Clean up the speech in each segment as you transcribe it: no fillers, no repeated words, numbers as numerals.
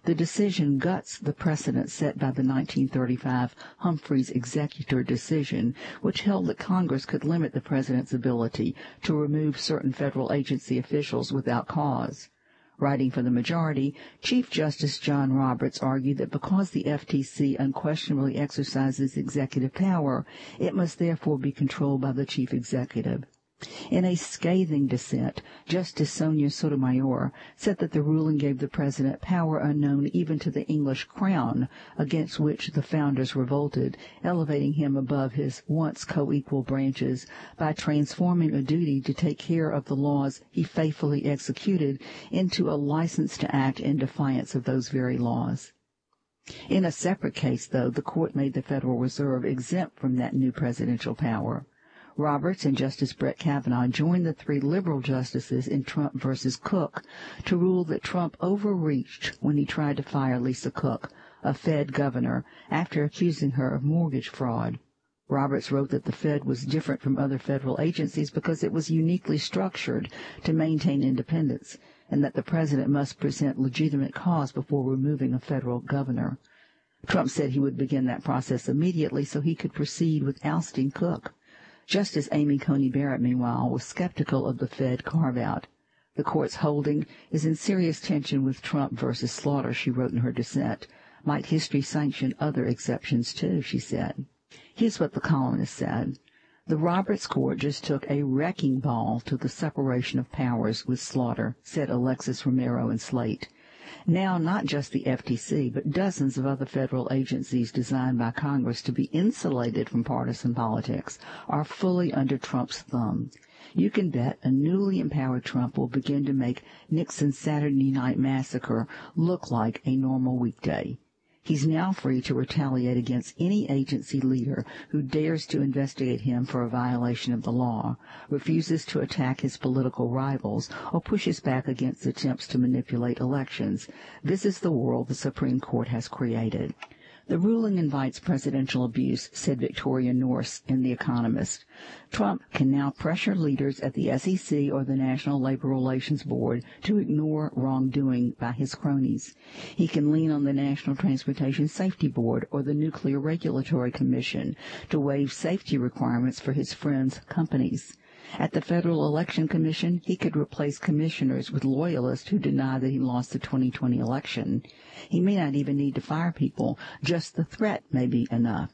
The decision guts the precedent set by the 1935 Humphreys Executor decision, which held that Congress could limit the president's ability to remove certain federal agency officials without cause. Writing for the majority, Chief Justice John Roberts argued that because the FTC unquestionably exercises executive power, it must therefore be controlled by the chief executive. In a scathing dissent, Justice Sonia Sotomayor said that the ruling gave the president power unknown even to the English crown, against which the founders revolted, elevating him above his once co-equal branches by transforming a duty to take care of the laws he faithfully executed into a license to act in defiance of those very laws. In a separate case, though, the court made the Federal Reserve exempt from that new presidential power. Roberts and Justice Brett Kavanaugh joined the three liberal justices in Trump v. Cook to rule that Trump overreached when he tried to fire Lisa Cook, a Fed governor, after accusing her of mortgage fraud. Roberts wrote that the Fed was different from other federal agencies because it was uniquely structured to maintain independence, and that the president must present legitimate cause before removing a federal governor. Trump said he would begin that process immediately so he could proceed with ousting Cook. Justice Amy Coney Barrett, meanwhile, was skeptical of the Fed carve-out. The court's holding is in serious tension with Trump versus Slaughter, she wrote in her dissent. Might history sanction other exceptions, too, she said. Here's what the columnist said. The Roberts court just took a wrecking ball to the separation of powers with Slaughter, said Alexis Romero in Slate. Now, not just the FTC, but dozens of other federal agencies designed by Congress to be insulated from partisan politics are fully under Trump's thumb. You can bet a newly empowered Trump will begin to make Nixon's Saturday Night Massacre look like a normal weekday. He's now free to retaliate against any agency leader who dares to investigate him for a violation of the law, refuses to attack his political rivals, or pushes back against attempts to manipulate elections. This is the world the Supreme Court has created. The ruling invites presidential abuse, said Victoria Norse in The Economist. Trump can now pressure leaders at the SEC or the National Labor Relations Board to ignore wrongdoing by his cronies. He can lean on the National Transportation Safety Board or the Nuclear Regulatory Commission to waive safety requirements for his friends' companies. At the Federal Election Commission, he could replace commissioners with loyalists who deny that he lost the 2020 election. He may not even need to fire people. Just the threat may be enough.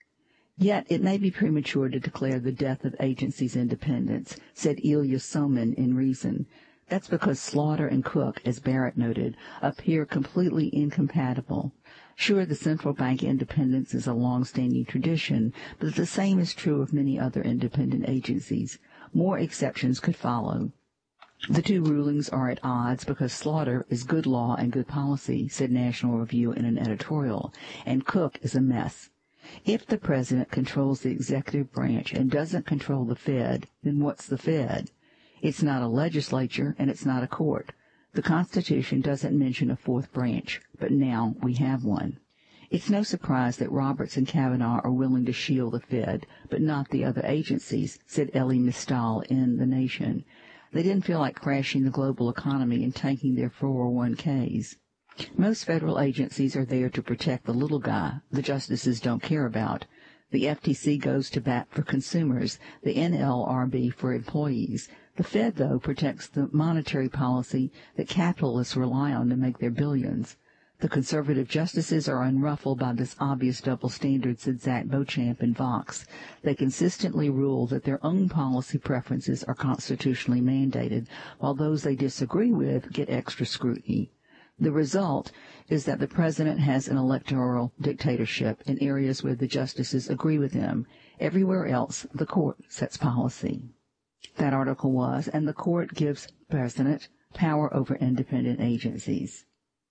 Yet it may be premature to declare the death of agencies' independence, said Ilya Somin in Reason. That's because Slaughter and Cook, as Barrett noted, appear completely incompatible. Sure, the central bank independence is a long-standing tradition, but the same is true of many other independent agencies. More exceptions could follow. The two rulings are at odds because Slaughter is good law and good policy, said National Review in an editorial, and Cook is a mess. If the president controls the executive branch and doesn't control the Fed, then what's the Fed? It's not a legislature and it's not a court. The Constitution doesn't mention a fourth branch, but now we have one. It's no surprise that Roberts and Kavanaugh are willing to shield the Fed, but not the other agencies, said Ellie Mistal in The Nation. They didn't feel like crashing the global economy and tanking their 401ks. Most federal agencies are there to protect the little guy the justices don't care about. The FTC goes to bat for consumers, the NLRB for employees. The Fed, though, protects the monetary policy that capitalists rely on to make their billions. The conservative justices are unruffled by this obvious double standard, said Zach Beauchamp in Vox. They consistently rule that their own policy preferences are constitutionally mandated, while those they disagree with get extra scrutiny. The result is that the president has an electoral dictatorship in areas where the justices agree with him. Everywhere else, the court sets policy. That article was, and the court gives president power over independent agencies.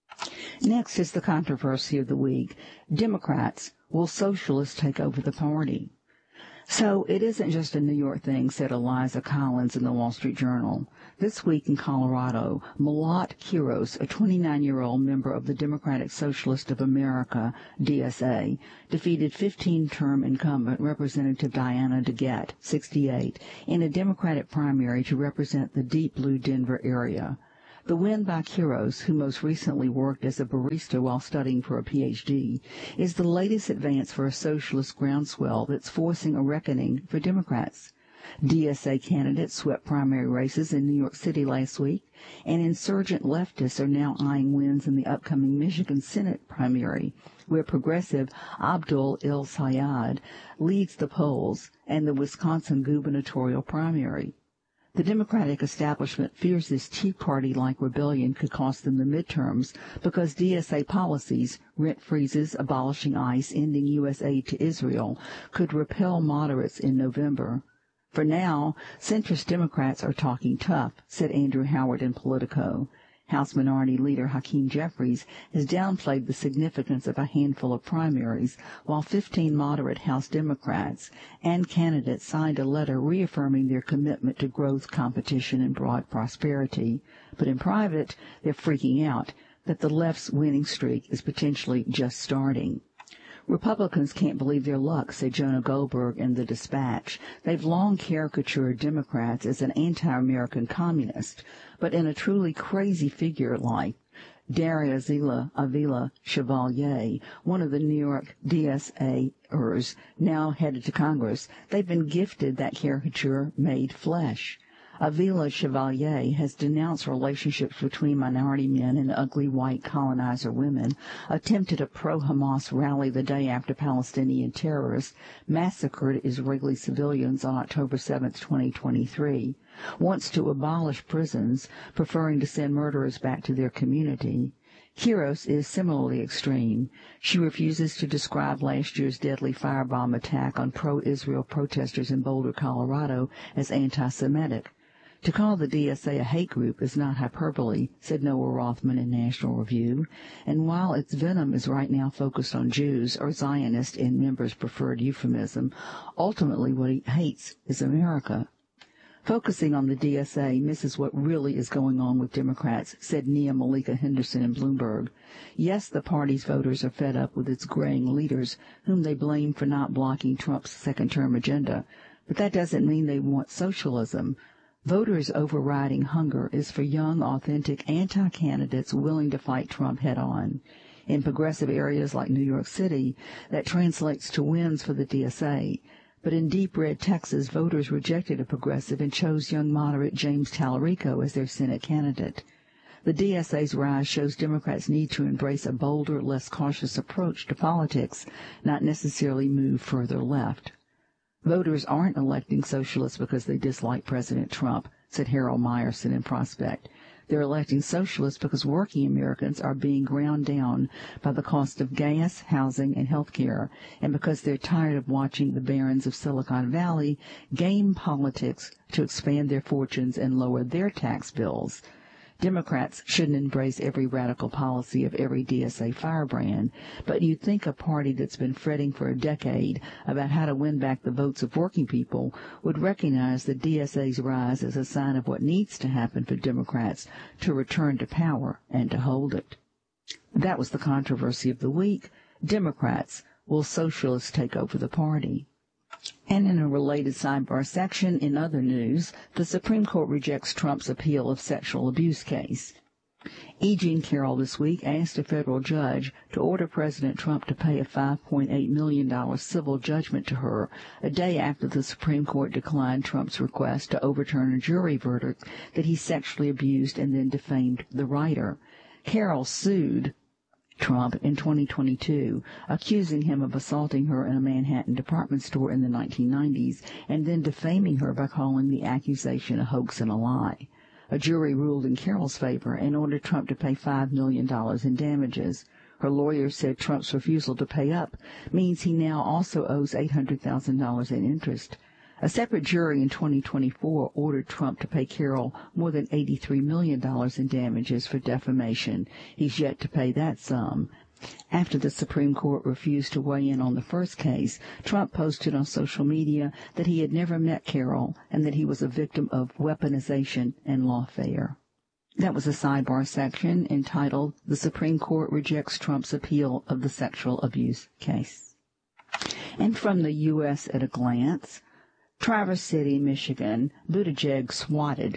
Next is the controversy of the week. Democrats, will socialists take over the party? So it isn't just a New York thing, said Eliza Collins in the Wall Street Journal. This week in Colorado, Malat Quiros, a 29-year-old member of the Democratic Socialist of America, DSA, defeated 15-term incumbent Representative Diana DeGette, 68, in a Democratic primary to represent the deep blue Denver area. The win by Quiros, who most recently worked as a barista while studying for a Ph.D., is the latest advance for a socialist groundswell that's forcing a reckoning for Democrats. DSA candidates swept primary races in New York City last week, and insurgent leftists are now eyeing wins in the upcoming Michigan Senate primary, where progressive Abdul El-Sayed leads the polls, and the Wisconsin gubernatorial primary. The Democratic establishment fears this Tea Party-like rebellion could cost them the midterms because DSA policies, rent freezes, abolishing ICE, ending U.S. aid to Israel, could repel moderates in November. For now, centrist Democrats are talking tough, said Andrew Howard in Politico. House Minority Leader Hakeem Jeffries has downplayed the significance of a handful of primaries, while 15 moderate House Democrats and candidates signed a letter reaffirming their commitment to growth, competition, and broad prosperity. But in private, they're freaking out that the left's winning streak is potentially just starting. Republicans can't believe their luck, said Jonah Goldberg in The Dispatch. They've long caricatured Democrats as an anti-American communist, but in a truly crazy figure like Daria Avila Chevalier, one of the New York DSAers now headed to Congress, they've been gifted that caricature made flesh. Avila Chevalier has denounced relationships between minority men and ugly white colonizer women, attempted a pro-Hamas rally the day after Palestinian terrorists massacred Israeli civilians on October 7, 2023, wants to abolish prisons, preferring to send murderers back to their community. Quiros is similarly extreme. She refuses to describe last year's deadly firebomb attack on pro-Israel protesters in Boulder, Colorado, as anti-Semitic. To call the DSA a hate group is not hyperbole, said Noah Rothman in National Review, and while its venom is right now focused on Jews, or Zionist in members' preferred euphemism, ultimately what he hates is America. Focusing on the DSA misses what really is going on with Democrats, said Nia Malika Henderson in Bloomberg. Yes, the party's voters are fed up with its graying leaders, whom they blame for not blocking Trump's second-term agenda, but that doesn't mean they want socialism. Voters' overriding hunger is for young, authentic anti-candidates willing to fight Trump head-on. In progressive areas like New York City, that translates to wins for the DSA. But in deep red Texas, voters rejected a progressive and chose young moderate James Tallarico as their Senate candidate. The DSA's rise shows Democrats need to embrace a bolder, less cautious approach to politics, not necessarily move further left. Voters aren't electing socialists because they dislike President Trump, said Harold Meyerson in Prospect. They're electing socialists because working Americans are being ground down by the cost of gas, housing, and health care, and because they're tired of watching the barons of Silicon Valley game politics to expand their fortunes and lower their tax bills. Democrats shouldn't embrace every radical policy of every DSA firebrand, but you'd think a party that's been fretting for a decade about how to win back the votes of working people would recognize the DSA's rise as a sign of what needs to happen for Democrats to return to power and to hold it. That was the controversy of the week. Democrats, will socialists take over the party? And in a related sidebar section, in other news, the Supreme Court rejects Trump's appeal of sexual abuse case. E. Jean Carroll this week asked a federal judge to order President Trump to pay a $5.8 million civil judgment to her a day after the Supreme Court declined Trump's request to overturn a jury verdict that he sexually abused and then defamed the writer. Carroll sued Trump in 2022, accusing him of assaulting her in a Manhattan department store in the 1990s and then defaming her by calling the accusation a hoax and a lie. A jury ruled in Carroll's favor and ordered Trump to pay $5 million in damages. Her lawyer said Trump's refusal to pay up means he now also owes $800,000 in interest. A separate jury in 2024 ordered Trump to pay Carroll more than $83 million in damages for defamation. He's yet to pay that sum. After the Supreme Court refused to weigh in on the first case, Trump posted on social media that he had never met Carroll and that he was a victim of weaponization and lawfare. That was a sidebar section entitled, "The Supreme Court Rejects Trump's Appeal of the Sexual Abuse Case." And from the U.S. at a glance, Traverse City, Michigan, Buttigieg swatted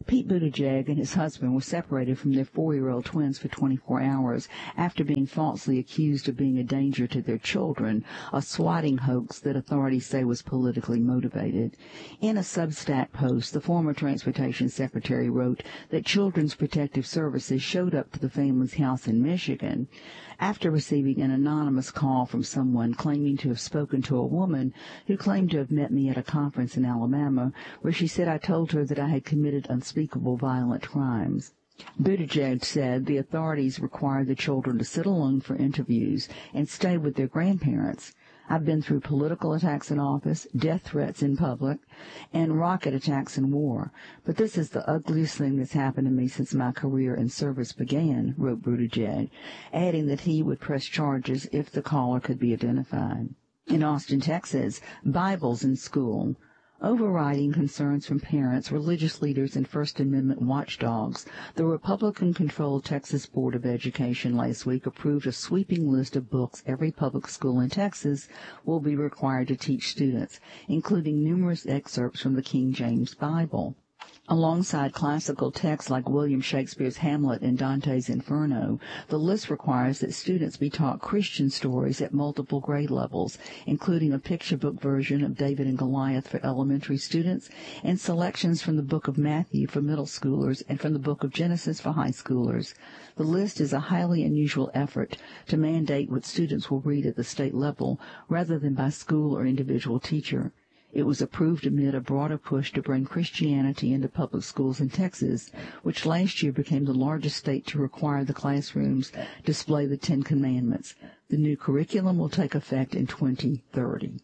Pete Buttigieg and his husband were separated from their 4-year-old twins for 24 hours after being falsely accused of being a danger to their children, a swatting hoax that authorities say was politically motivated. In a Substack post, the former transportation secretary wrote that Children's Protective Services showed up to the family's house in Michigan after receiving an anonymous call from someone claiming to have spoken to a woman who claimed to have met me at a conference in Alabama, where she said I told her that I had committed unspeakable violent crimes. Buttigieg said the authorities required the children to sit alone for interviews and stay with their grandparents. I've been through political attacks in office, death threats in public, and rocket attacks in war. But this is the ugliest thing that's happened to me since my career in service began, wrote Buttigieg, adding that he would press charges if the caller could be identified. In Austin, Texas, Bibles in school. Overriding concerns from parents, religious leaders, and First Amendment watchdogs, the Republican-controlled Texas Board of Education last week approved a sweeping list of books every public school in Texas will be required to teach students, including numerous excerpts from the King James Bible. Alongside classical texts like William Shakespeare's Hamlet and Dante's Inferno, the list requires that students be taught Christian stories at multiple grade levels, including a picture book version of David and Goliath for elementary students and selections from the Book of Matthew for middle schoolers and from the Book of Genesis for high schoolers. The list is a highly unusual effort to mandate what students will read at the state level rather than by school or individual teacher. It was approved amid a broader push to bring Christianity into public schools in Texas, which last year became the largest state to require the classrooms display the Ten Commandments. The new curriculum will take effect in 2030.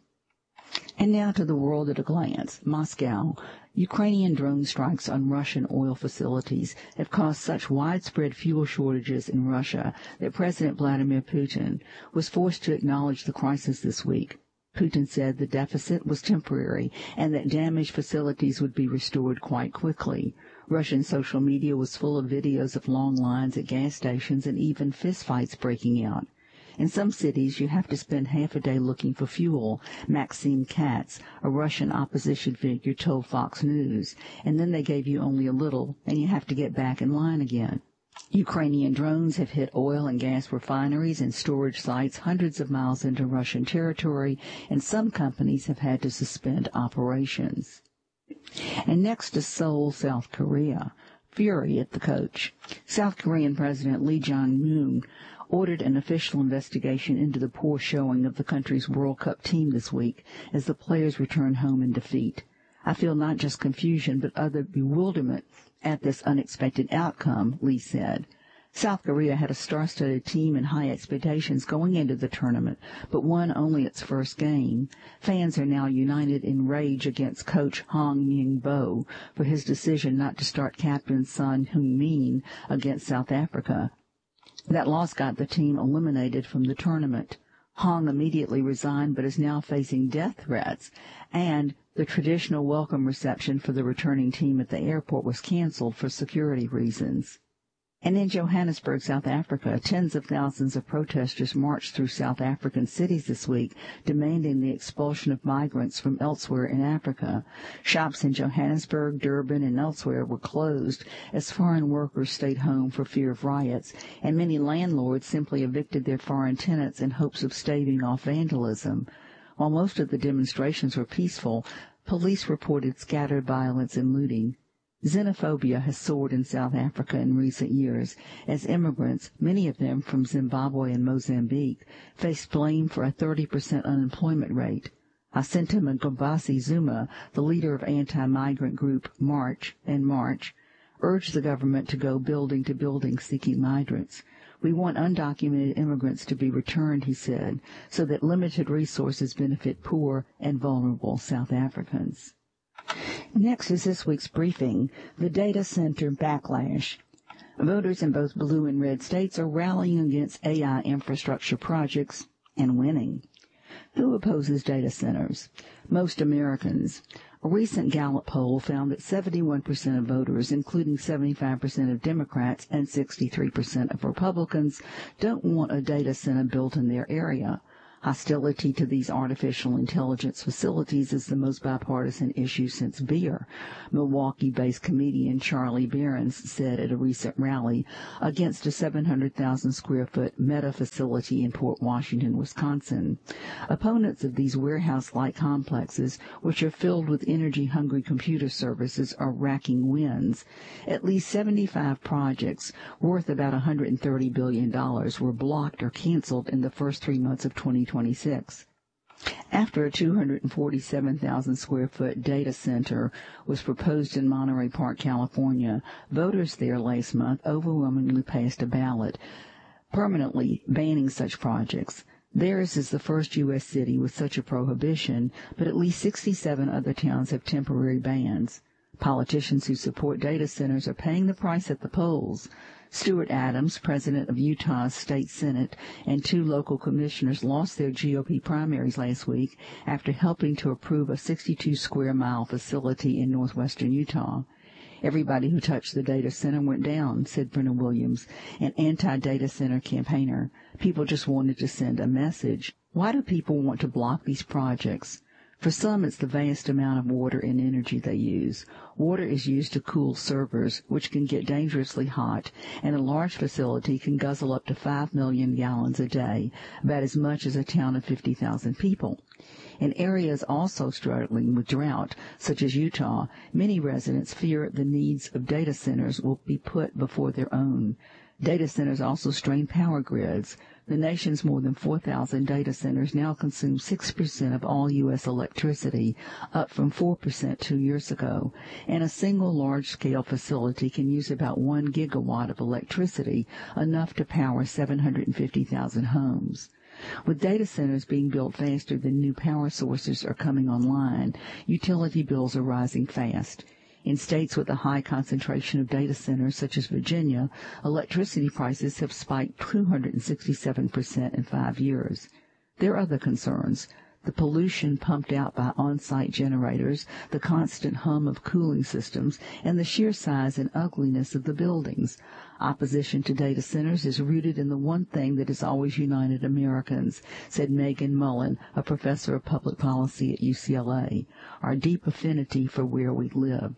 And now to the world at a glance. Moscow. Ukrainian drone strikes on Russian oil facilities have caused such widespread fuel shortages in Russia that President Vladimir Putin was forced to acknowledge the crisis this week. Putin said the deficit was temporary and that damaged facilities would be restored quite quickly. Russian social media was full of videos of long lines at gas stations and even fistfights breaking out. In some cities, you have to spend half a day looking for fuel, Maxim Katz, a Russian opposition figure, told Fox News, and then they gave you only a little, and you have to get back in line again. Ukrainian drones have hit oil and gas refineries and storage sites hundreds of miles into Russian territory, and some companies have had to suspend operations. And next to Seoul, South Korea. Fury at the coach. South Korean President Lee Jae-myung ordered an official investigation into the poor showing of the country's World Cup team this week as the players return home in defeat. I feel not just confusion but utter bewilderment at this unexpected outcome, Lee said. South Korea had a star-studded team and high expectations going into the tournament, but won only its first game. Fans are now united in rage against coach Hong Min-bo for his decision not to start captain Son Heung-min against South Africa. That loss got the team eliminated from the tournament. Hong immediately resigned but is now facing death threats, and the traditional welcome reception for the returning team at the airport was canceled for security reasons. And in Johannesburg, South Africa, tens of thousands of protesters marched through South African cities this week, demanding the expulsion of migrants from elsewhere in Africa. Shops in Johannesburg, Durban, and elsewhere were closed as foreign workers stayed home for fear of riots, and many landlords simply evicted their foreign tenants in hopes of staving off vandalism. While most of the demonstrations were peaceful, police reported scattered violence and looting. Xenophobia has soared in South Africa in recent years as immigrants, many of them from Zimbabwe and Mozambique, face blame for a 30% unemployment rate. Jacinta Mgombasi Zuma, the leader of anti-migrant group March, urged the government to go building to building seeking migrants. We want undocumented immigrants to be returned, he said, so that limited resources benefit poor and vulnerable South Africans. Next is this week's briefing, the data center backlash. Voters in both blue and red states are rallying against AI infrastructure projects and winning. Who opposes data centers? Most Americans. A recent Gallup poll found that 71% of voters, including 75% of Democrats and 63% of Republicans, don't want a data center built in their area. Hostility to these artificial intelligence facilities is the most bipartisan issue since beer, Milwaukee-based comedian Charlie Berens said at a recent rally against a 700,000-square-foot Meta facility in Port Washington, Wisconsin. Opponents of these warehouse-like complexes, which are filled with energy-hungry computer services, are racking wins. At least 75 projects worth about $130 billion were blocked or canceled in the first 3 months of 2026. After a 247,000-square-foot data center was proposed in Monterey Park, California, voters there last month overwhelmingly passed a ballot permanently banning such projects. Theirs is the first U.S. city with such a prohibition, but at least 67 other towns have temporary bans. Politicians who support data centers are paying the price at the polls. Stuart Adams, president of Utah's state senate, and 2 local commissioners lost their GOP primaries last week after helping to approve a 62-square-mile facility in northwestern Utah. Everybody who touched the data center went down, said Brenna Williams, an anti-data center campaigner. People just wanted to send a message. Why do people want to block these projects? For some, it's the vast amount of water and energy they use. Water is used to cool servers, which can get dangerously hot, and a large facility can guzzle up to 5 million gallons a day, about as much as a town of 50,000 people. In areas also struggling with drought, such as Utah, many residents fear the needs of data centers will be put before their own. Data centers also strain power grids. The nation's more than 4,000 data centers now consume 6% of all U.S. electricity, up from 4% 2 years ago, and a single large-scale facility can use about 1 gigawatt of electricity, enough to power 750,000 homes. With data centers being built faster than new power sources are coming online, utility bills are rising fast. In states with a high concentration of data centers, such as Virginia, electricity prices have spiked 267% in 5 years. There are other concerns. The pollution pumped out by on-site generators, the constant hum of cooling systems, and the sheer size and ugliness of the buildings. Opposition to data centers is rooted in the one thing that has always united Americans, said Megan Mullen, a professor of public policy at UCLA, our deep affinity for where we live.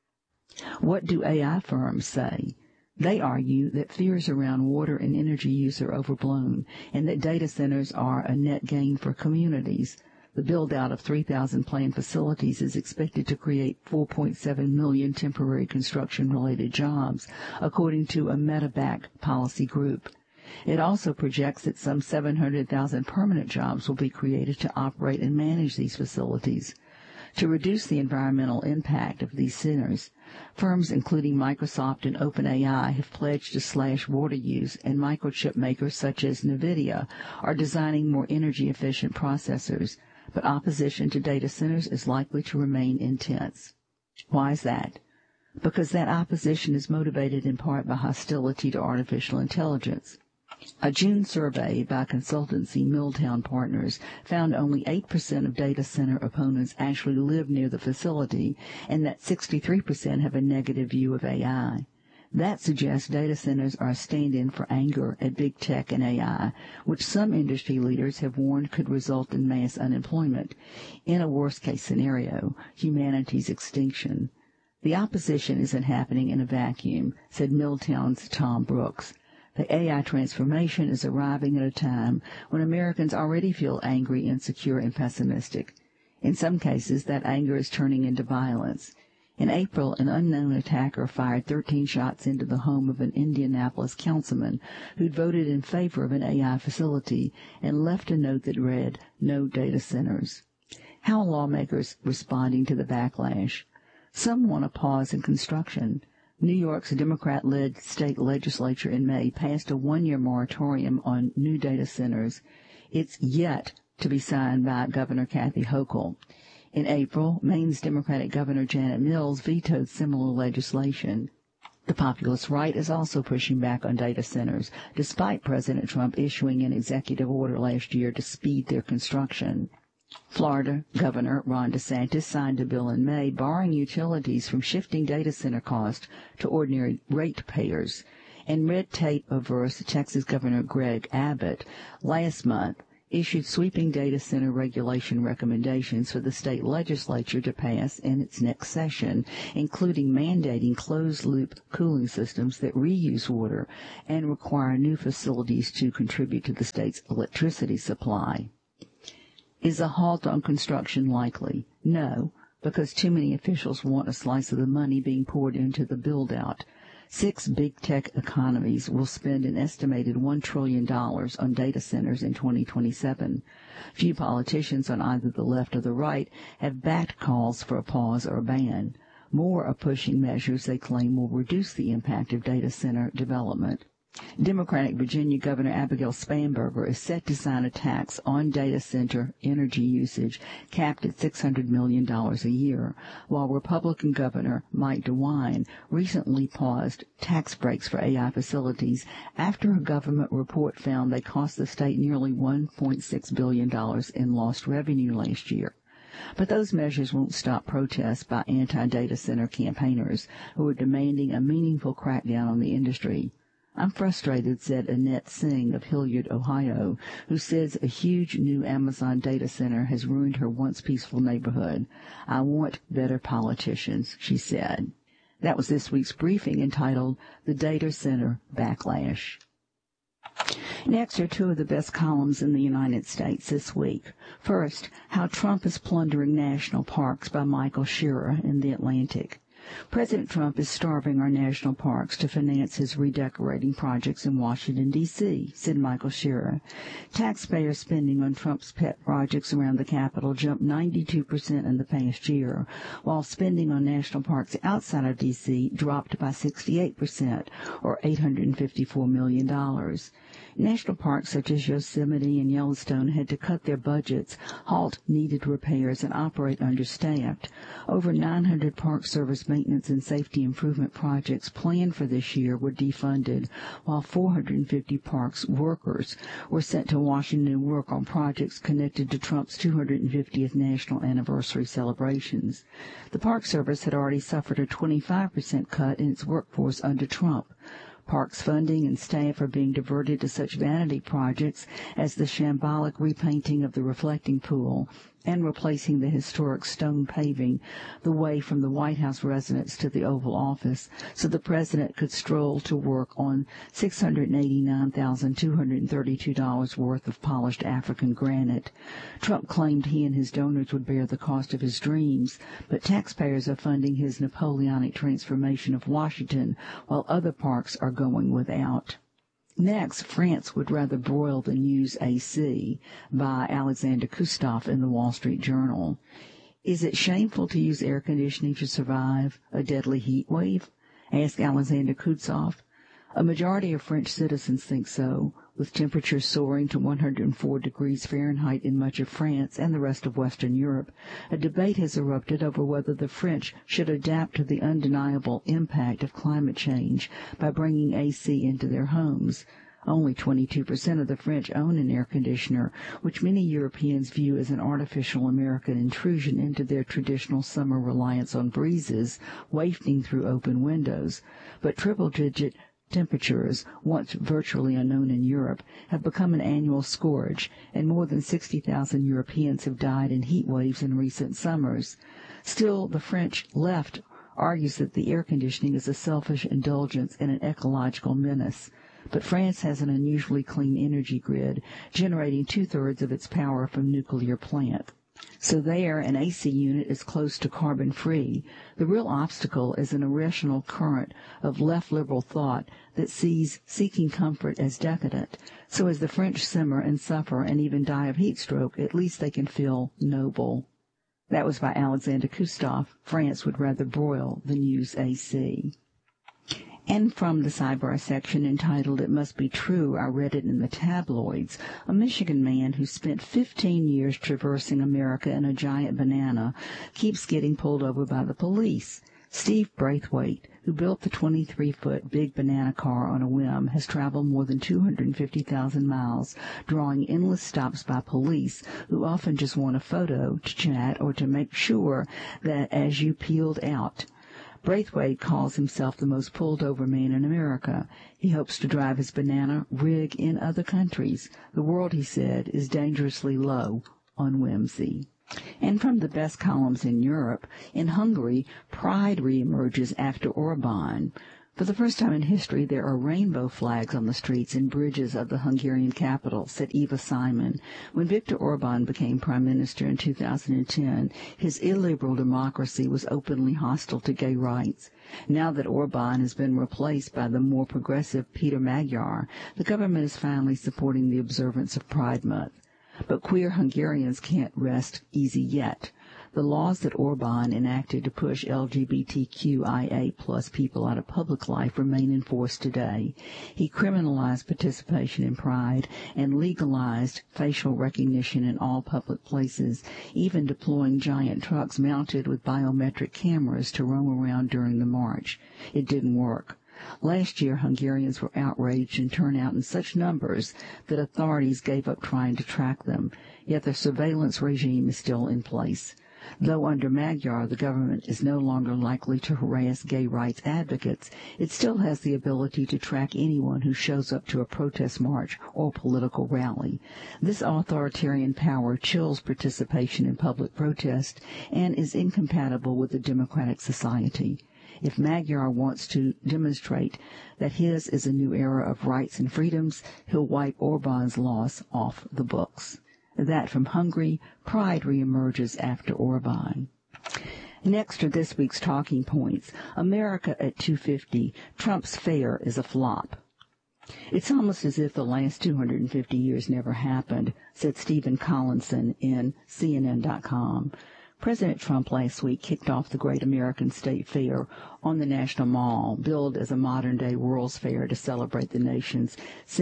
What do AI firms say? They argue that fears around water and energy use are overblown and that data centers are a net gain for communities. The build-out of 3,000 planned facilities is expected to create 4.7 million temporary construction-related jobs, according to a Meta-backed policy group. It also projects that some 700,000 permanent jobs will be created to operate and manage these facilities. To reduce the environmental impact of these centers, firms including Microsoft and OpenAI have pledged to slash water use, and microchip makers such as NVIDIA are designing more energy-efficient processors, but opposition to data centers is likely to remain intense. Why is that? Because that opposition is motivated in part by hostility to artificial intelligence. A June survey by consultancy Milltown Partners found only 8% of data center opponents actually live near the facility, and that 63% have a negative view of AI. That suggests data centers are a stand-in for anger at big tech and AI, which some industry leaders have warned could result in mass unemployment. In a worst-case scenario, humanity's extinction. The opposition isn't happening in a vacuum, said Milltown's Tom Brooks. The AI transformation is arriving at a time when Americans already feel angry, insecure, and pessimistic. In some cases, that anger is turning into violence. In April, an unknown attacker fired 13 shots into the home of an Indianapolis councilman who'd voted in favor of an AI facility and left a note that read, "No data centers." How are lawmakers responding to the backlash? Some want a pause in construction. New York's Democrat-led state legislature in May passed a 1-year moratorium on new data centers. It's yet to be signed by Governor Kathy Hochul. In April, Maine's Democratic Governor Janet Mills vetoed similar legislation. The populist right is also pushing back on data centers, despite President Trump issuing an executive order last year to speed their construction. Florida Governor Ron DeSantis signed a bill in May barring utilities from shifting data center costs to ordinary ratepayers. And red tape averse Texas Governor Greg Abbott last month issued sweeping data center regulation recommendations for the state legislature to pass in its next session, including mandating closed-loop cooling systems that reuse water and require new facilities to contribute to the state's electricity supply. Is a halt on construction likely? No, because too many officials want a slice of the money being poured into the build-out. 6 big tech economies will spend an estimated $1 trillion on data centers in 2027. Few politicians on either the left or the right have backed calls for a pause or a ban. More are pushing measures they claim will reduce the impact of data center development. Democratic Virginia Governor Abigail Spanberger is set to sign a tax on data center energy usage capped at $600 million a year, while Republican Governor Mike DeWine recently paused tax breaks for AI facilities after a government report found they cost the state nearly $1.6 billion in lost revenue last year. But those measures won't stop protests by anti-data center campaigners who are demanding a meaningful crackdown on the industry. I'm frustrated, said Annette Singh of Hilliard, Ohio, who says a huge new Amazon data center has ruined her once peaceful neighborhood. I want better politicians, she said. That was this week's briefing entitled The Data Center Backlash. Next are 2 of the best columns in the United States this week. First, How Trump is Plundering National Parks by Michael Shearer in The Atlantic. President Trump is starving our national parks to finance his redecorating projects in Washington, D.C., said Michael Shearer. Taxpayer spending on Trump's pet projects around the Capitol jumped 92% in the past year, while spending on national parks outside of D.C. dropped by 68%, or $854 million. National parks such as Yosemite and Yellowstone had to cut their budgets, halt needed repairs, and operate understaffed. Over 900 Park Service maintenance and safety improvement projects planned for this year were defunded, while 450 parks workers were sent to Washington to work on projects connected to Trump's 250th national anniversary celebrations. The Park Service had already suffered a 25% cut in its workforce under Trump. Parks funding and staff are being diverted to such vanity projects as the shambolic repainting of the reflecting pool and replacing the historic stone paving the way from the White House residence to the Oval Office so the president could stroll to work on $689,232 worth of polished African granite. Trump claimed he and his donors would bear the cost of his dreams, but taxpayers are funding his Napoleonic transformation of Washington while other parks are going without. Next, France would rather broil than use AC, by Alexander Kustov in the Wall Street Journal. Is it shameful to use air conditioning to survive a deadly heat wave? Asked Alexander Kustov. A majority of French citizens think so, with temperatures soaring to 104 degrees Fahrenheit in much of France and the rest of Western Europe. A debate has erupted over whether the French should adapt to the undeniable impact of climate change by bringing AC into their homes. Only 22% of the French own an air conditioner, which many Europeans view as an artificial American intrusion into their traditional summer reliance on breezes wafting through open windows. But triple-digit temperatures, once virtually unknown in Europe, have become an annual scourge, and more than 60,000 Europeans have died in heat waves in recent summers. Still, the French left argues that the air conditioning is a selfish indulgence and an ecological menace. But France has an unusually clean energy grid, generating 2/3 of its power from nuclear plant. So there, an AC unit is close to carbon-free. The real obstacle is an irrational current of left-liberal thought that sees seeking comfort as decadent. So as the French simmer and suffer and even die of heat stroke, at least they can feel noble. That was by Alexander Kustov. France would rather broil than use AC. And from the sidebar section entitled It Must Be True, I read it in the tabloids, a Michigan man who spent 15 years traversing America in a giant banana keeps getting pulled over by the police. Steve Braithwaite, who built the 23-foot big banana car on a whim, has traveled more than 250,000 miles, drawing endless stops by police who often just want a photo to chat or to make sure that as you peeled out. Braithwaite calls himself the most pulled-over man in America. He hopes to drive his banana rig in other countries. The world, he said, is dangerously low on whimsy. And from the best columns in Europe, in Hungary, pride reemerges after Orban. For the first time in history, there are rainbow flags on the streets and bridges of the Hungarian capital, said Eva Simon. When Viktor Orban became prime minister in 2010, his illiberal democracy was openly hostile to gay rights. Now that Orban has been replaced by the more progressive Peter Magyar, the government is finally supporting the observance of Pride Month. But queer Hungarians can't rest easy yet. The laws that Orban enacted to push LGBTQIA plus people out of public life remain in force today. He criminalized participation in Pride and legalized facial recognition in all public places, even deploying giant trucks mounted with biometric cameras to roam around during the march. It didn't work. Last year, Hungarians were outraged and turned out in such numbers that authorities gave up trying to track them, yet the surveillance regime is still in place. Though under Magyar the government is no longer likely to harass gay rights advocates, it still has the ability to track anyone who shows up to a protest march or political rally. This authoritarian power chills participation in public protest and is incompatible with a democratic society. If Magyar wants to demonstrate that his is a new era of rights and freedoms, he'll wipe Orban's laws off the books. That from Hungary, pride reemerges after Orban. Next are this week's talking points. America at 250. Trump's fair is a flop. It's almost as if the last 250 years never happened, said Stephen Collinson in CNN.com. President Trump last week kicked off the Great American State Fair on the National Mall, billed as a modern-day World's Fair to celebrate the nation's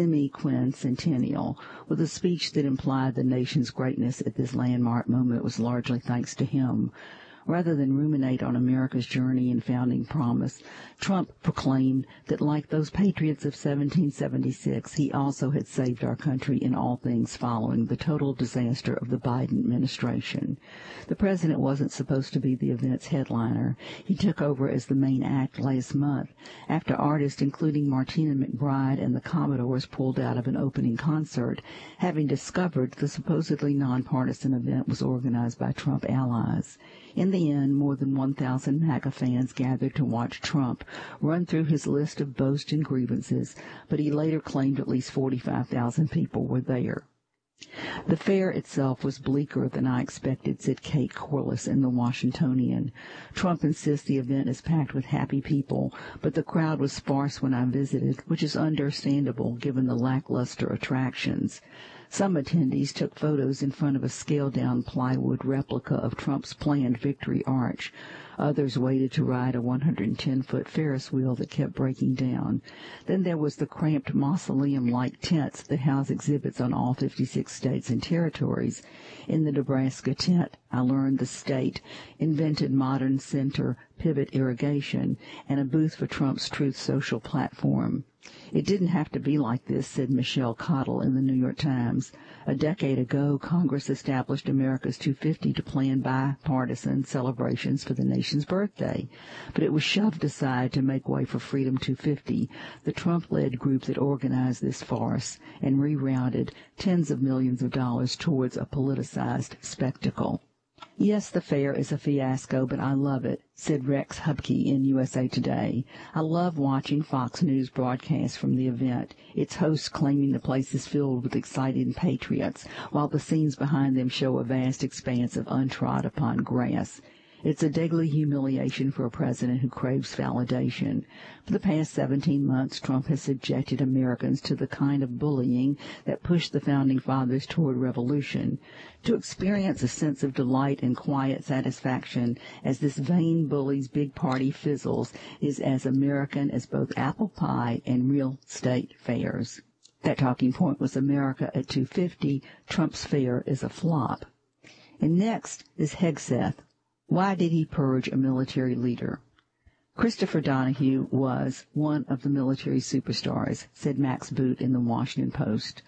semi-quincentennial, with a speech that implied the nation's greatness at this landmark moment was largely thanks to him. Rather than ruminate on America's journey and founding promise, Trump proclaimed that like those patriots of 1776, he also had saved our country in all things following the total disaster of the Biden administration. The president wasn't supposed to be the event's headliner. He took over as the main act last month, after artists including Martina McBride and the Commodores pulled out of an opening concert, having discovered the supposedly nonpartisan event was organized by Trump allies. In the end, more than 1,000 MAGA fans gathered to watch Trump run through his list of boasts and grievances, but he later claimed at least 45,000 people were there. The fair itself was bleaker than I expected, said Kate Corliss in The Washingtonian. Trump insists the event is packed with happy people, but the crowd was sparse when I visited, which is understandable given the lackluster attractions. Some attendees took photos in front of a scaled-down plywood replica of Trump's planned Victory Arch. Others waited to ride a 110-foot Ferris wheel that kept breaking down. Then there was the cramped mausoleum-like tents that house exhibits on all 56 states and territories. In the Nebraska tent, I learned the state invented modern center pivot irrigation and a booth for Trump's Truth Social platform. It didn't have to be like this, said Michelle Cottle in the New York Times. A decade ago, Congress established America's 250 to plan bipartisan celebrations for the nation's birthday, but it was shoved aside to make way for Freedom 250, the Trump-led group that organized this farce and rerouted tens of millions of dollars towards a politicized spectacle. Yes, the fair is a fiasco, but I love it, said Rex Hubke in USA Today. I love watching Fox News broadcasts from the event, its hosts claiming the place is filled with excited patriots, while the scenes behind them show a vast expanse of untrodden-upon grass. It's a daily humiliation for a president who craves validation. For the past 17 months, Trump has subjected Americans to the kind of bullying that pushed the Founding Fathers toward revolution. To experience a sense of delight and quiet satisfaction as this vain bully's big party fizzles is as American as both apple pie and real state fairs. That talking point was America at 250. Trump's fair is a flop. And next is Hegseth. Why did he purge a military leader? Christopher Donahue was one of the military superstars, said Max Boot in the Washington Post.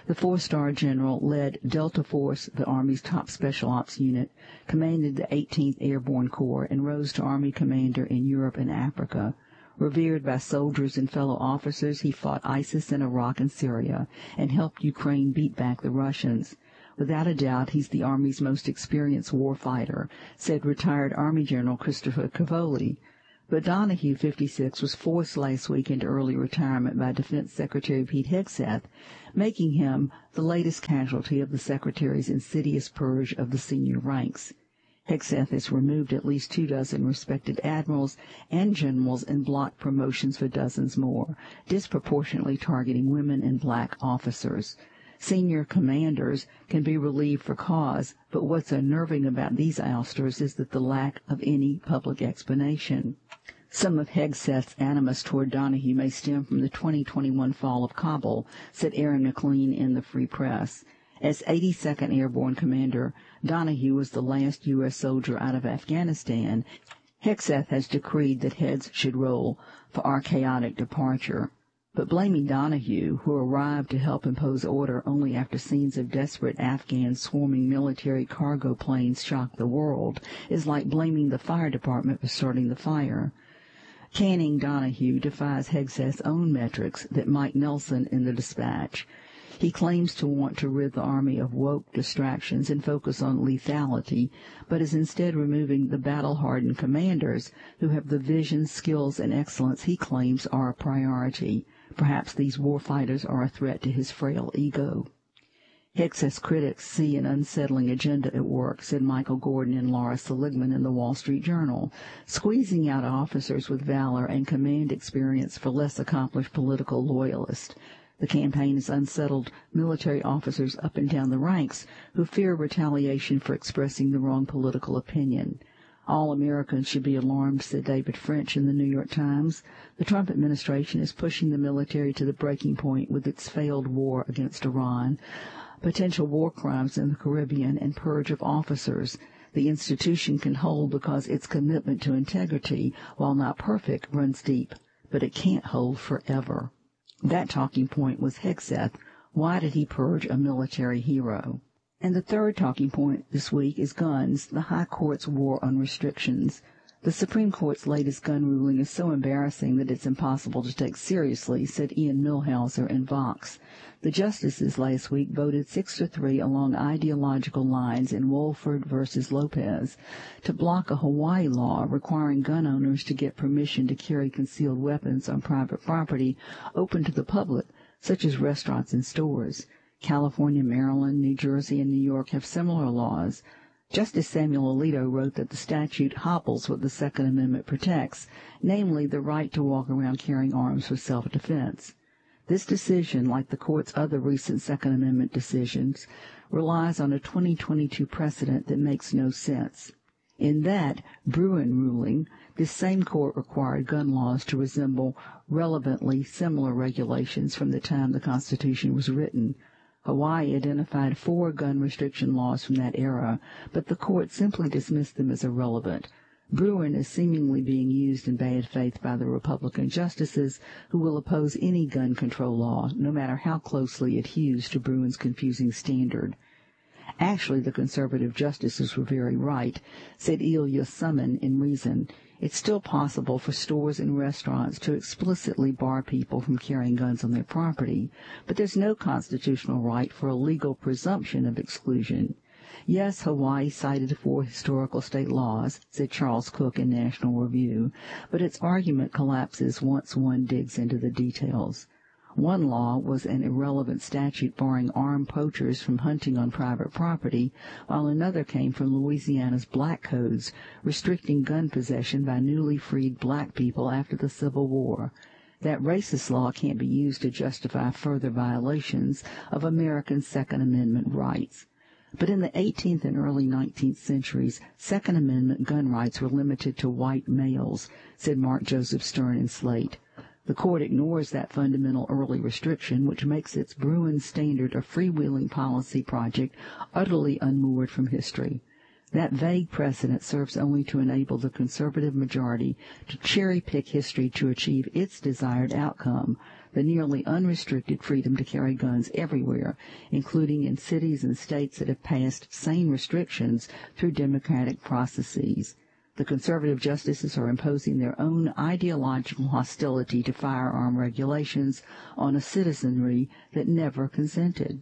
The four-star general led Delta Force, the Army's top special ops unit, commanded the 18th Airborne Corps, and rose to Army commander in Europe and Africa. Revered by soldiers and fellow officers, he fought ISIS in Iraq and Syria and helped Ukraine beat back the Russians. Without a doubt, he's the Army's most experienced warfighter, said retired Army General Christopher Cavoli. But Donahue, 56, was forced last week into early retirement by Defense Secretary Pete Hegseth, making him the latest casualty of the Secretary's insidious purge of the senior ranks. Hegseth has removed at least 24 respected admirals and generals and blocked promotions for dozens more, disproportionately targeting women and black officers. Senior commanders can be relieved for cause, but what's unnerving about these ousters is that the lack of any public explanation. Some of Hegseth's animus toward Donahue may stem from the 2021 fall of Kabul, said Aaron McLean in the Free Press. As 82nd Airborne Commander, Donahue was the last U.S. soldier out of Afghanistan. Hegseth has decreed that heads should roll for our chaotic departure. But blaming Donahue, who arrived to help impose order only after scenes of desperate Afghans swarming military cargo planes shocked the world, is like blaming the fire department for starting the fire. Canning Donahue defies Hegseth's own metrics that Mike Nelson in the Dispatch. He claims to want to rid the Army of woke distractions and focus on lethality, but is instead removing the battle-hardened commanders who have the vision, skills, and excellence he claims are a priority. Perhaps these warfighters are a threat to his frail ego. Hegseth's critics see an unsettling agenda at work, said Michael Gordon and Laura Seligman in the Wall Street Journal, squeezing out officers with valor and command experience for less accomplished political loyalists. The campaign has unsettled military officers up and down the ranks who fear retaliation for expressing the wrong political opinion. All Americans should be alarmed, said David French in the New York Times. The Trump administration is pushing the military to the breaking point with its failed war against Iran, potential war crimes in the Caribbean, and purge of officers. The institution can hold because its commitment to integrity, while not perfect, runs deep, but it can't hold forever. That talking point was Hegseth. Why did he purge a military hero? And the third talking point this week is guns, the High Court's war on restrictions. The Supreme Court's latest gun ruling is so embarrassing that it's impossible to take seriously, said Ian Millhauser in Vox. The justices last week voted 6-3 along ideological lines in Wolford versus Lopez to block a Hawaii law requiring gun owners to get permission to carry concealed weapons on private property open to the public, such as restaurants and stores. California, Maryland, New Jersey, and New York have similar laws. Justice Samuel Alito wrote that the statute hobbles what the Second Amendment protects, namely the right to walk around carrying arms for self-defense. This decision, like the Court's other recent Second Amendment decisions, relies on a 2022 precedent that makes no sense. In that Bruin ruling, this same court required gun laws to resemble relevantly similar regulations from the time the Constitution was written. Hawaii identified 4 gun restriction laws from that era, but the court simply dismissed them as irrelevant. Bruin is seemingly being used in bad faith by the Republican justices who will oppose any gun control law, no matter how closely it hews to Bruin's confusing standard. Actually, the conservative justices were very right, said Ilya Summon in Reason. It's still possible for stores and restaurants to explicitly bar people from carrying guns on their property, but there's no constitutional right for a legal presumption of exclusion. Yes, Hawaii cited 4 historical state laws, said Charles Cook in National Review, but its argument collapses once one digs into the details. One law was an irrelevant statute barring armed poachers from hunting on private property, while another came from Louisiana's black codes, restricting gun possession by newly freed black people after the Civil War. That racist law can't be used to justify further violations of American Second Amendment rights. But in the 18th and early 19th centuries, Second Amendment gun rights were limited to white males, said Mark Joseph Stern in Slate. The court ignores that fundamental early restriction, which makes its Bruin standard a freewheeling policy project utterly unmoored from history. That vague precedent serves only to enable the conservative majority to cherry-pick history to achieve its desired outcome, the nearly unrestricted freedom to carry guns everywhere, including in cities and states that have passed sane restrictions through democratic processes. The conservative justices are imposing their own ideological hostility to firearm regulations on a citizenry that never consented.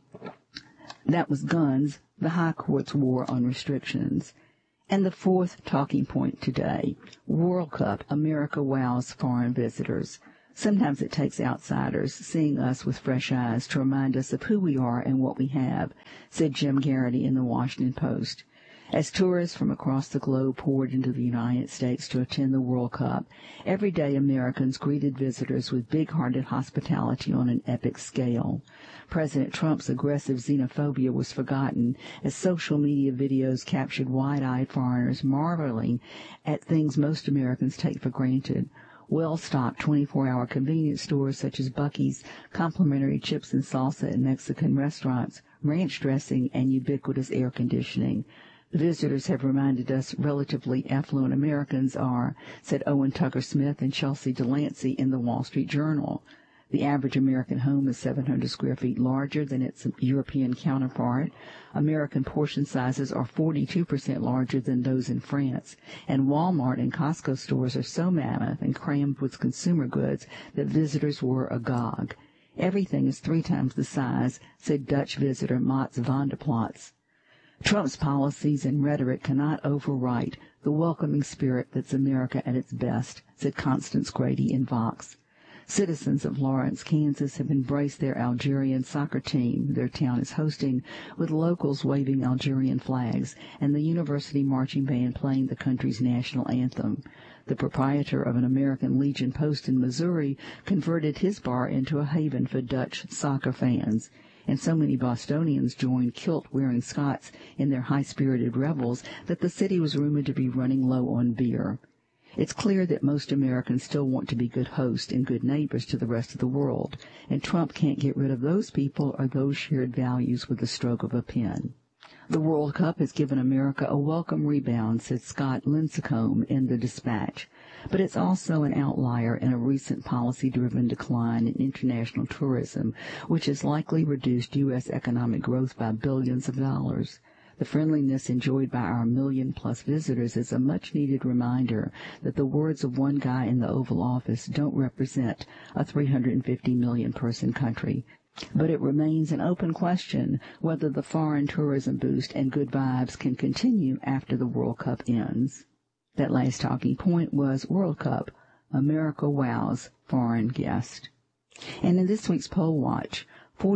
That was guns, the high court's war on restrictions. And the fourth talking point today, World Cup, America wows foreign visitors. Sometimes it takes outsiders seeing us with fresh eyes to remind us of who we are and what we have, said Jim Garrity in the Washington Post. As tourists from across the globe poured into the United States to attend the World Cup, everyday Americans greeted visitors with big-hearted hospitality on an epic scale. President Trump's aggressive xenophobia was forgotten as social media videos captured wide-eyed foreigners marveling at things most Americans take for granted. Well-stocked 24-hour convenience stores such as Buc-ee's, complimentary chips and salsa at Mexican restaurants, ranch dressing, and ubiquitous air conditioning. Visitors have reminded us relatively affluent Americans are, said Owen Tucker-Smith and Chelsea Delancey in the Wall Street Journal. The average American home is 700 square feet larger than its European counterpart. American portion sizes are 42% larger than those in France, and Walmart and Costco stores are so mammoth and crammed with consumer goods that visitors were agog. Everything is 3 times the size, said Dutch visitor Mats van der Plots. Trump's policies and rhetoric cannot overwrite the welcoming spirit that's America at its best, said Constance Grady in Vox. Citizens of Lawrence, Kansas have embraced their Algerian soccer team their town is hosting, with locals waving Algerian flags and the university marching band playing the country's national anthem. The proprietor of an American Legion post in Missouri converted his bar into a haven for Dutch soccer fans. And so many Bostonians joined kilt-wearing Scots in their high-spirited revels that the city was rumored to be running low on beer. It's clear that most Americans still want to be good hosts and good neighbors to the rest of the world, and Trump can't get rid of those people or those shared values with the stroke of a pen. The World Cup has given America a welcome rebound, said Scott Lincecum in the Dispatch, but it's also an outlier in a recent policy-driven decline in international tourism, which has likely reduced U.S. economic growth by billions of dollars. The friendliness enjoyed by our million-plus visitors is a much-needed reminder that the words of one guy in the Oval Office don't represent a 350 million-person country. But it remains an open question whether the foreign tourism boost and good vibes can continue after the World Cup ends. That last talking point was World Cup, America wows foreign guest. And in this week's Poll Watch,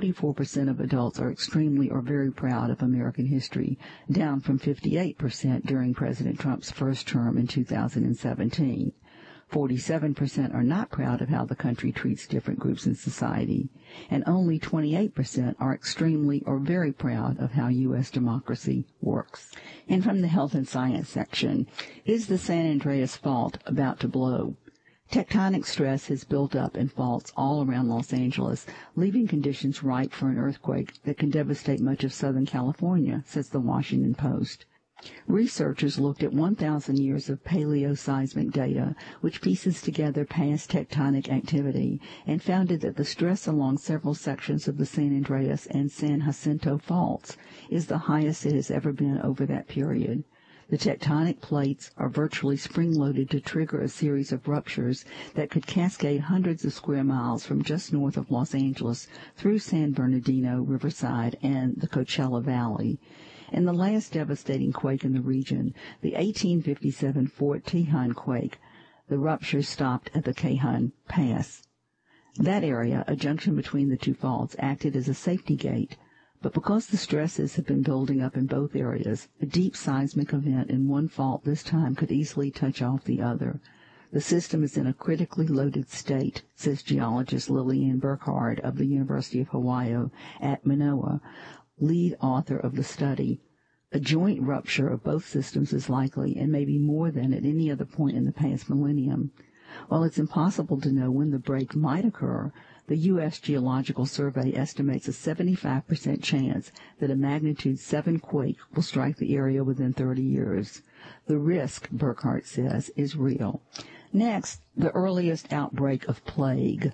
44% of adults are extremely or very proud of American history, down from 58% during President Trump's first term in 2017. 47% are not proud of how the country treats different groups in society, and only 28% are extremely or very proud of how U.S. democracy works. And from the Health and Science section, is the San Andreas Fault about to blow? Tectonic stress has built up in faults all around Los Angeles, leaving conditions ripe for an earthquake that can devastate much of Southern California, says the Washington Post. Researchers looked at 1,000 years of paleoseismic data, which pieces together past tectonic activity, and found that the stress along several sections of the San Andreas and San Jacinto faults is the highest it has ever been over that period. The tectonic plates are virtually spring-loaded to trigger a series of ruptures that could cascade hundreds of square miles from just north of Los Angeles through San Bernardino, Riverside, and the Coachella Valley. In the last devastating quake in the region, the 1857 Fort Tejon quake, the ruptures stopped at the Cajon Pass. That area, a junction between the two faults, acted as a safety gate. But because the stresses have been building up in both areas, a deep seismic event in one fault this time could easily touch off the other. The system is in a critically loaded state, says geologist Lillian Burkhardt of the University of Hawaii at Manoa, lead author of the study. A joint rupture of both systems is likely, and maybe more than at any other point in the past millennium. While it's impossible to know when the break might occur, the U.S. Geological Survey estimates a 75% chance that a magnitude 7 quake will strike the area within 30 years. The risk, Burkhardt says, is real. Next, the earliest outbreak of plague.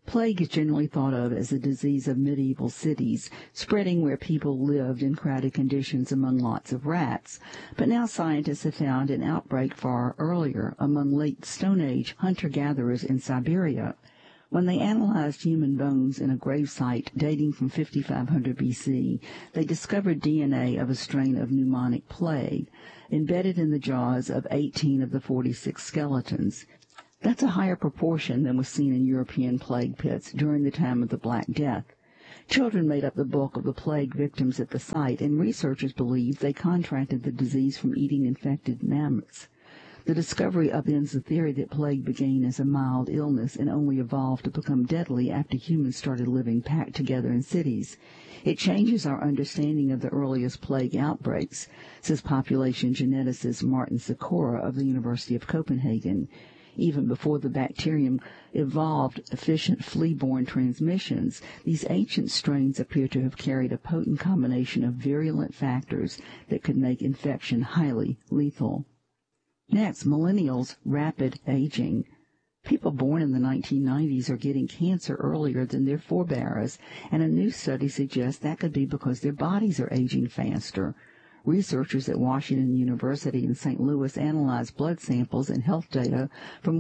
Plague is generally thought of as a disease of medieval cities, spreading where people lived in crowded conditions among lots of rats. But now scientists have found an outbreak far earlier among late Stone Age hunter-gatherers in Siberia. When they analyzed human bones in a gravesite dating from 5500 BC, they discovered DNA of a strain of pneumonic plague embedded in the jaws of 18 of the 46 skeletons. That's a higher proportion than was seen in European plague pits during the time of the Black Death. Children made up the bulk of the plague victims at the site, and researchers believe they contracted the disease from eating infected mammoths. The discovery upends the theory that plague began as a mild illness and only evolved to become deadly after humans started living packed together in cities. It changes our understanding of the earliest plague outbreaks, says population geneticist Martin Sikora of the University of Copenhagen. Even before the bacterium evolved efficient flea-borne transmissions, these ancient strains appear to have carried a potent combination of virulent factors that could make infection highly lethal. Next, millennials' rapid aging. People born in the 1990s are getting cancer earlier than their forebears, and a new study suggests that could be because their bodies are aging faster. Researchers at Washington University in St. Louis analyzed blood samples and health data from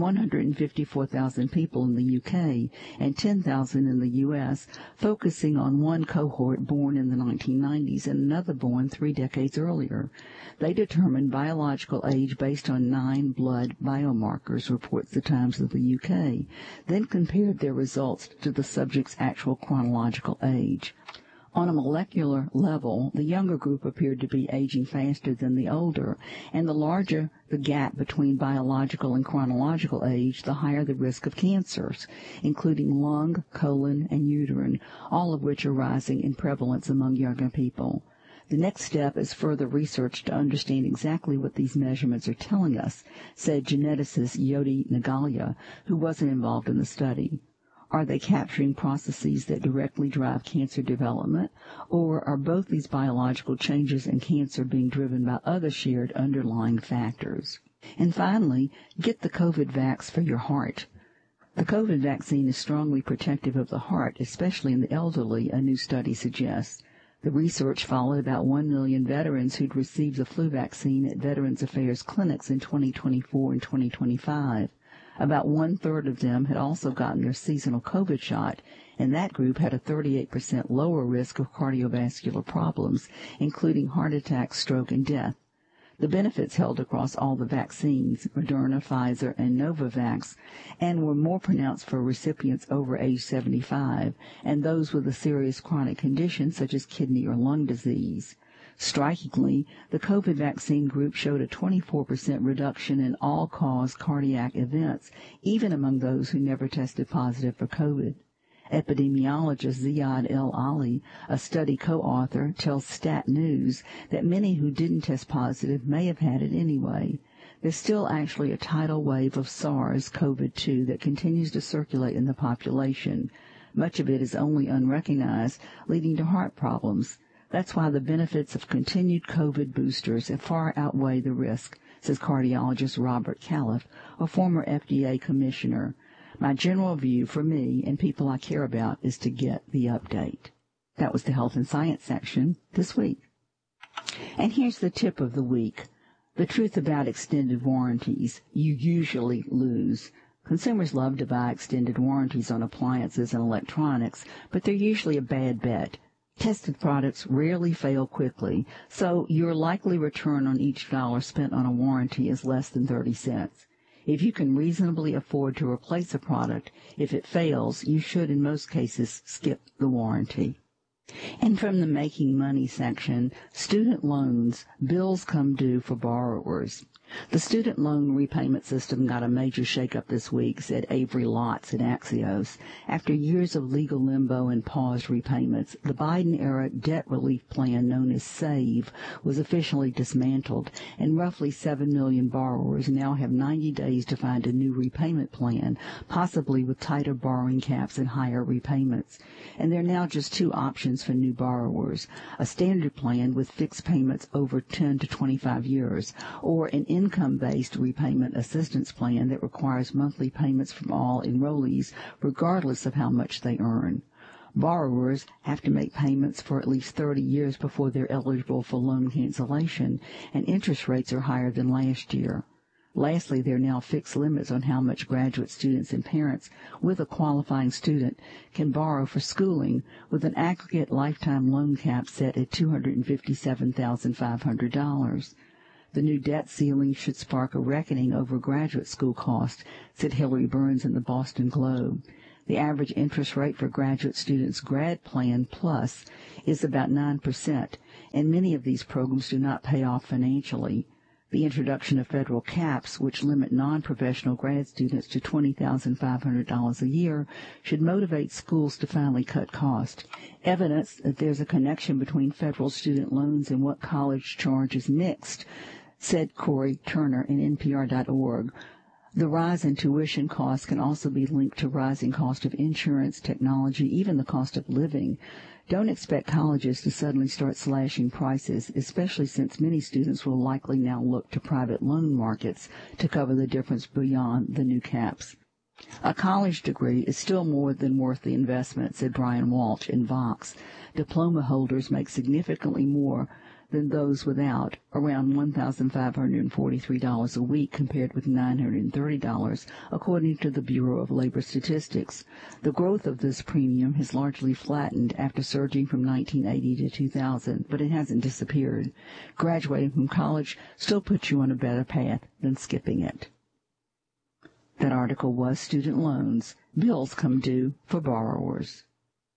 154,000 people in the UK and 10,000 in the US, focusing on one cohort born in the 1990s and another born 3 decades earlier. They determined biological age based on 9 blood biomarkers, reports the Times of the UK, then compared their results to the subject's actual chronological age. On a molecular level, the younger group appeared to be aging faster than the older, and the larger the gap between biological and chronological age, the higher the risk of cancers, including lung, colon, and uterine, all of which are rising in prevalence among younger people. The next step is further research to understand exactly what these measurements are telling us, said geneticist Yoti Nagalia, who wasn't involved in the study. Are they capturing processes that directly drive cancer development, or are both these biological changes in cancer being driven by other shared underlying factors? And finally, get the COVID vax for your heart. The COVID vaccine is strongly protective of the heart, especially in the elderly, a new study suggests. The research followed about 1 million veterans who'd received the flu vaccine at Veterans Affairs clinics in 2024 and 2025. About 1/3 of them had also gotten their seasonal COVID shot, and that group had a 38% lower risk of cardiovascular problems, including heart attack, stroke, and death. The benefits held across all the vaccines, Moderna, Pfizer, and Novavax, and were more pronounced for recipients over age 75 and those with a serious chronic condition such as kidney or lung disease. Strikingly, the COVID vaccine group showed a 24% reduction in all-cause cardiac events, even among those who never tested positive for COVID. Epidemiologist Ziad El-Ali, a study co-author, tells Stat News that many who didn't test positive may have had it anyway. There's still actually a tidal wave of SARS-CoV-2 that continues to circulate in the population. Much of it is only unrecognized, leading to heart problems. That's why the benefits of continued COVID boosters far outweigh the risk, says cardiologist Robert Califf, a former FDA commissioner. My general view for me and people I care about is to get the update. That was the Health and Science section this week. And here's the tip of the week. The truth about extended warranties. You usually lose. Consumers love to buy extended warranties on appliances and electronics, but they're usually a bad bet. Tested products rarely fail quickly, so your likely return on each dollar spent on a warranty is less than 30 cents. If you can reasonably afford to replace a product, if it fails, you should in most cases skip the warranty. And from the Making Money section, student loans, bills come due for borrowers. The student loan repayment system got a major shakeup this week, said Avery Lotz at Axios. After years of legal limbo and paused repayments, the Biden-era debt relief plan known as SAVE was officially dismantled, and roughly 7 million borrowers now have 90 days to find a new repayment plan, possibly with tighter borrowing caps and higher repayments. And there are now just 2 options for new borrowers: a standard plan with fixed payments over 10 to 25 years, or an income-based repayment assistance plan that requires monthly payments from all enrollees regardless of how much they earn. Borrowers have to make payments for at least 30 years before they're eligible for loan cancellation, and interest rates are higher than last year. Lastly, there are now fixed limits on how much graduate students and parents with a qualifying student can borrow for schooling, with an aggregate lifetime loan cap set at $257,500. The new debt ceiling should spark a reckoning over graduate school costs, said Hillary Burns in the Boston Globe. The average interest rate for graduate students' Grad Plan Plus is about 9%, and many of these programs do not pay off financially. The introduction of federal caps, which limit non-professional grad students to $20,500 a year, should motivate schools to finally cut costs. Evidence that there's a connection between federal student loans and what college charges mixed, said Corey Turner in NPR.org. The rise in tuition costs can also be linked to rising cost of insurance, technology, even the cost of living. Don't expect colleges to suddenly start slashing prices, especially since many students will likely now look to private loan markets to cover the difference beyond the new caps. A college degree is still more than worth the investment, said Brian Walsh in Vox. Diploma holders make significantly more than those without, around $1,543 a week compared with $930, according to the Bureau of Labor Statistics. The growth of this premium has largely flattened after surging from 1980 to 2000, but it hasn't disappeared. Graduating from college still puts you on a better path than skipping it. That article was Student Loans, Bills Come Due for Borrowers.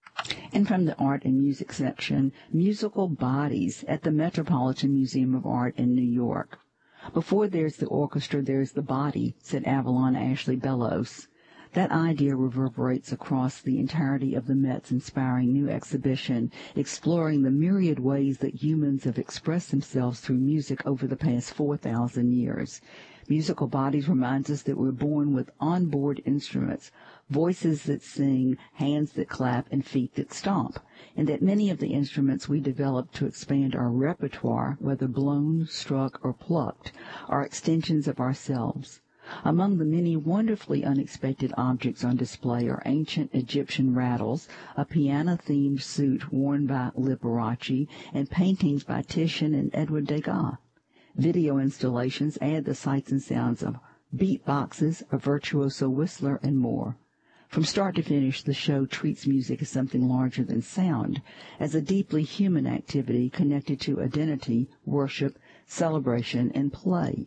And from the Art and Music section, Musical Bodies at the Metropolitan Museum of Art in New York. Before there's the orchestra, there's the body, said Avalon Ashley Bellows. That idea reverberates across the entirety of the Met's inspiring new exhibition, exploring the myriad ways that humans have expressed themselves through music over the past 4,000 years. Musical Bodies reminds us that we're born with onboard instruments, voices that sing, hands that clap, and feet that stomp, and that many of the instruments we develop to expand our repertoire, whether blown, struck, or plucked, are extensions of ourselves. Among the many wonderfully unexpected objects on display are ancient Egyptian rattles, a piano-themed suit worn by Liberace, and paintings by Titian and Edward Degas. Video installations add the sights and sounds of beatboxes, a virtuoso whistler, and more. From start to finish, the show treats music as something larger than sound, as a deeply human activity connected to identity, worship, celebration, and play.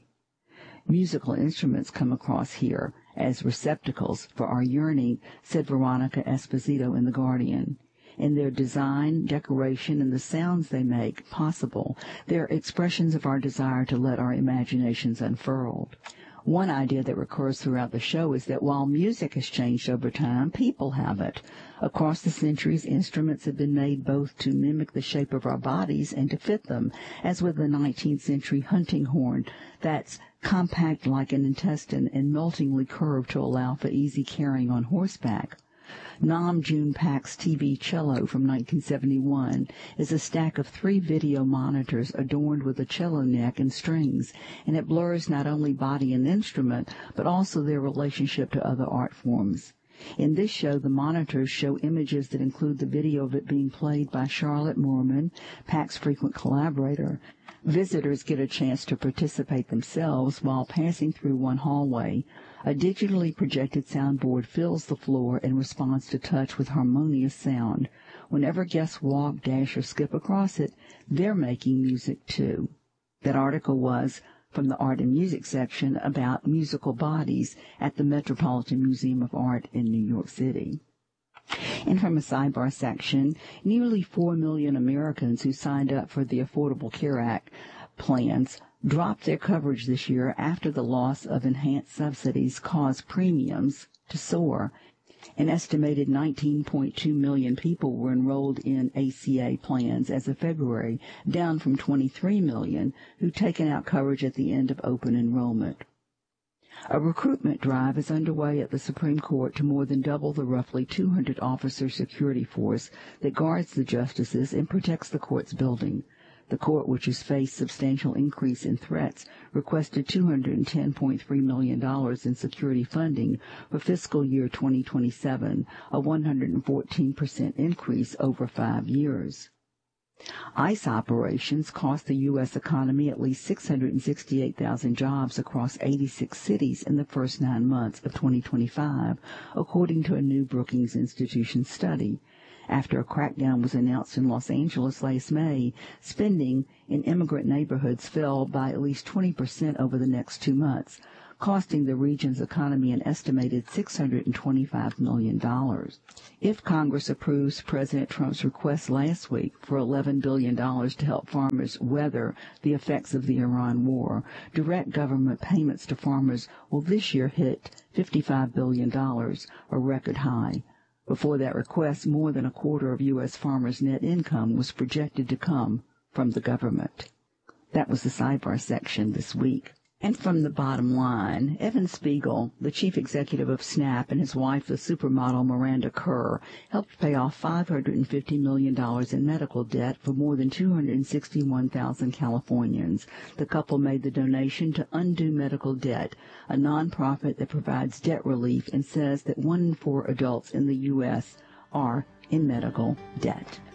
Musical instruments come across here as receptacles for our yearning, said Veronica Esposito in The Guardian. In their design, decoration, and the sounds they make possible, they're expressions of our desire to let our imaginations unfurl. One idea that recurs throughout the show is that while music has changed over time, people haven't. Across the centuries, instruments have been made both to mimic the shape of our bodies and to fit them, as with the 19th century hunting horn that's compact like an intestine and meltingly curved to allow for easy carrying on horseback. Nam June Pak's TV cello from 1971 is a stack of 3 video monitors adorned with a cello neck and strings, and it blurs not only body and instrument, but also their relationship to other art forms. In this show, the monitors show images that include the video of it being played by Charlotte Moorman, Pak's frequent collaborator. Visitors get a chance to participate themselves while passing through one hallway. A digitally projected soundboard fills the floor and responds to touch with harmonious sound. Whenever guests walk, dash, or skip across it, they're making music too. That article was from the Art and Music section about musical bodies at the Metropolitan Museum of Art in New York City. And from a sidebar section, nearly 4 million Americans who signed up for the Affordable Care Act plans dropped their coverage this year after the loss of enhanced subsidies caused premiums to soar. An estimated 19.2 million people were enrolled in ACA plans as of February, down from 23 million who'd taken out coverage at the end of open enrollment. A recruitment drive is underway at the Supreme Court to more than double the roughly 200-officer security force that guards the justices and protects the court's building. The court, which has faced substantial increase in threats, requested $210.3 million in security funding for fiscal year 2027, a 114% increase over 5 years. ICE operations cost the U.S. economy at least 668,000 jobs across 86 cities in the first 9 months of 2025, according to a new Brookings Institution study. After a crackdown was announced in Los Angeles last May, spending in immigrant neighborhoods fell by at least 20% over the next 2 months, costing the region's economy an estimated $625 million. If Congress approves President Trump's request last week for $11 billion to help farmers weather the effects of the Iran war, direct government payments to farmers will this year hit $55 billion, a record high. Before that request, more than a quarter of U.S. farmers' net income was projected to come from the government. That was the sidebar section this week. And from the bottom line, Evan Spiegel, the chief executive of Snap, and his wife, the supermodel Miranda Kerr, helped pay off $550 million in medical debt for more than 261,000 Californians. The couple made the donation to Undo Medical Debt, a nonprofit that provides debt relief and says that 1 in 4 adults in the U.S. are in medical debt.